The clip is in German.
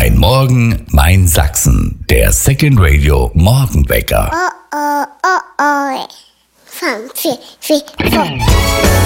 Mein Morgen, mein Sachsen. Der Second Radio Morgenwecker. Oh, oh, oh, oh. 5, 4, 4, 5.